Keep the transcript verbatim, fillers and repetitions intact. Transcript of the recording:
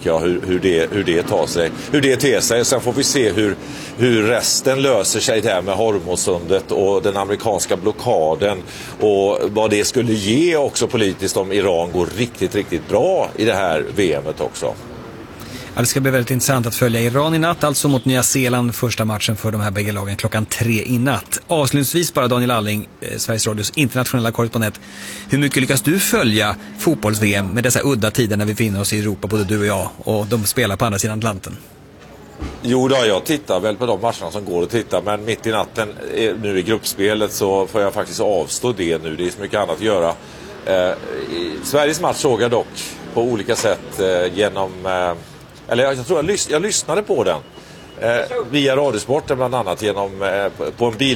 tänker jag, hur, hur, det, hur det tar sig, hur det ter sig. Sen får vi se hur, hur resten löser sig där med Hormuzsundet och den amerikanska blockaden och vad det skulle ge också politiskt om Iran går riktigt, riktigt bra i det här V M:et också. Ja, det ska bli väldigt intressant att följa Iran i natt, alltså mot Nya Zeeland, första matchen för de här bägge lagen klockan tre i natt. Avslutningsvis bara Daniel Alling, eh, Sveriges Radios internationella korrespondent. Hur mycket lyckas du följa fotbolls-V M med dessa udda tider när vi finner oss i Europa, både du och jag, och de spelar på andra sidan Atlanten? Jo då, jag tittar väl på de matcherna som går att titta, men mitt i natten nu i gruppspelet så får jag faktiskt avstå det nu. Det är så mycket annat att göra. Eh, Sveriges match såg jag dock på olika sätt eh, genom... Eh, Eller jag, jag tror jag, lys- jag lyssnade på den eh, via Radiosporten bland annat genom, eh, på en bil